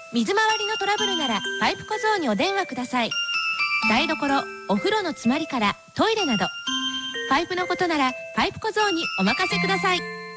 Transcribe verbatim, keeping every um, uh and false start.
水回りのトラブルならパイプ小僧にお電話ください。台所、お風呂の詰まりからトイレなど、パイプのことならパイプ小僧にお任せください。